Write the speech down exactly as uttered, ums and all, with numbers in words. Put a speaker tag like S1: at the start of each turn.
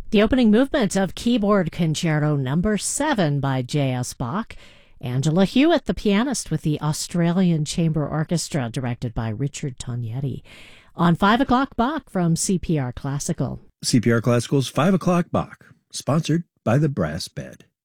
S1: The opening movement of Keyboard Concerto Number seven by J S. Bach. Angela Hewitt, the pianist with the Australian Chamber Orchestra, directed by Richard Tognetti. On five o'clock Bach from C P R Classical.
S2: C P R Classical's five o'clock Bach, sponsored by the Brass Bed.